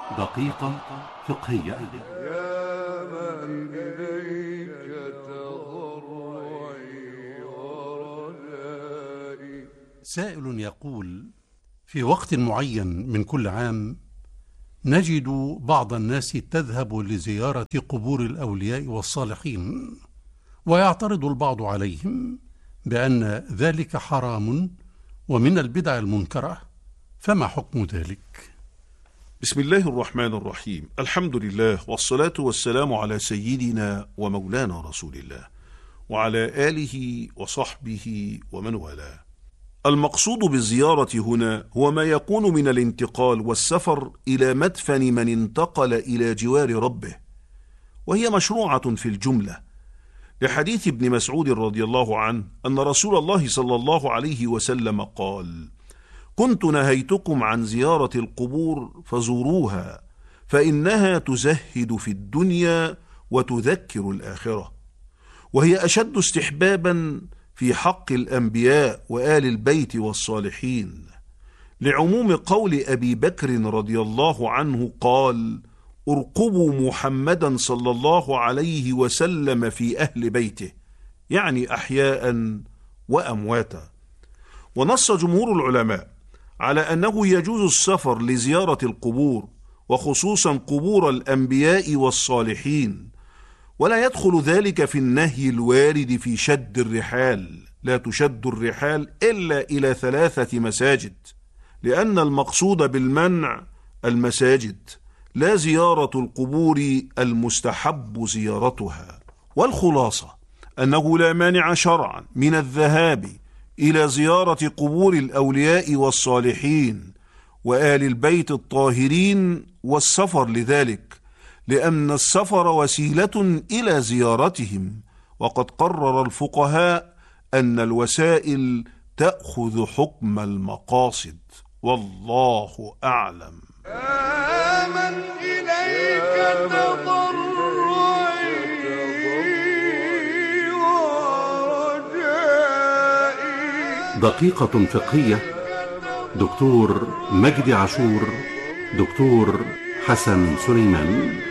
دقيقة فقهية. يا من إليك تضرعي ورجائي. سائل يقول: في وقت معين من كل عام نجد بعض الناس تذهب لزيارة قبور الأولياء والصالحين، ويعترض البعض عليهم بأن ذلك حرام ومن البدع المنكرة، فما حكم ذلك؟ بسم الله الرحمن الرحيم. الحمد لله والصلاة والسلام على سيدنا ومولانا رسول الله وعلى آله وصحبه ومن والاه. المقصود بالزيارة هنا هو ما يكون من الانتقال والسفر إلى مدفن من انتقل إلى جوار ربه، وهي مشروعة في الجملة، لحديث ابن مسعود رضي الله عنه أن رسول الله صلى الله عليه وسلم قال: كنت نهيتكم عن زيارة القبور فزوروها، فإنها تزهد في الدنيا وتذكر الآخرة، وهي أشد استحبابا في حق الأنبياء وآل البيت والصالحين، لعموم قول أبي بكر رضي الله عنه قال: ارقبوا محمدا صلى الله عليه وسلم في أهل بيته، يعني أحياء وأمواتا. ونص جمهور العلماء على أنه يجوز السفر لزيارة القبور، وخصوصا قبور الأنبياء والصالحين، ولا يدخل ذلك في النهي الوارد في شد الرحال: لا تشد الرحال إلا إلى 3 مساجد، لأن المقصود بالمنع المساجد، لا زيارة القبور المستحب زيارتها. والخلاصة أنه لا مانع شرعا من الذهاب إلى زيارة قبور الأولياء والصالحين وآل البيت الطاهرين والسفر لذلك، لأن السفر وسيلة إلى زيارتهم، وقد قرر الفقهاء أن الوسائل تأخذ حكم المقاصد، والله أعلم. من إليك تضرعي ورجائي. دقيقة فقهية. دكتور مجدي عاشور، دكتور حسن سليمان.